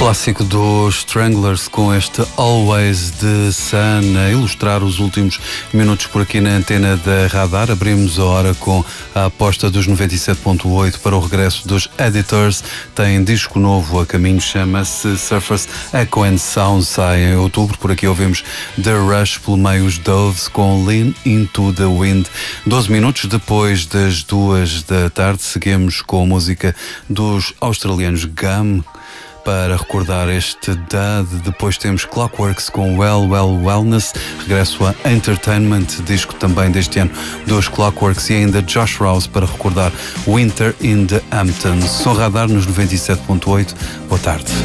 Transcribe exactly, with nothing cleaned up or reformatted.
Clássico dos Stranglers com este Always the Sun a ilustrar os últimos minutos por aqui na antena da Radar. Abrimos a hora com a aposta dos noventa e sete ponto oito para o regresso dos Editors. Tem disco novo a caminho, chama-se Surface Echo and Sound, sai em outubro. Por aqui ouvimos The Rush, pelo meio os Doves com Lean Into the Wind. doze minutos depois das duas da tarde seguimos com a música dos australianos Gum para recordar este dad. Depois temos Clockworks com Well Well Wellness, regresso a Entertainment, disco também deste ano dos Clockworks, e ainda Josh Rouse para recordar Winter in the Hamptons. Som Radar nos noventa e sete ponto oito. Boa tarde.